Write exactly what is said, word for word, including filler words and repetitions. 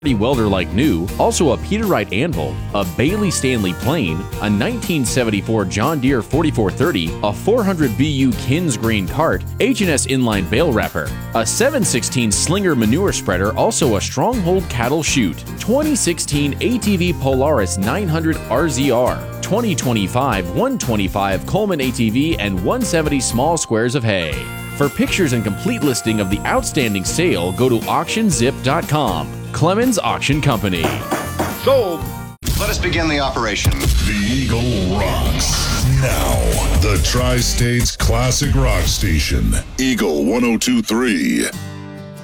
welder like new, also a Peterite anvil, a Bailey Stanley plane, a nineteen seventy-four John Deere forty-four thirty, a four hundred B U Kins grain cart, H and S inline bale wrapper, a seven sixteen Slinger manure spreader, also a Stronghold cattle chute, twenty sixteen A T V Polaris nine hundred R Z R, twenty twenty-five one twenty-five Coleman A T V, and one seventy small squares of hay. For pictures and complete listing of the outstanding sale, go to auction zip dot com. Clemens Auction Company. Sold. Let us begin the operation. The Eagle rocks. Now, the Tri-State's classic rock station, Eagle one oh two point three.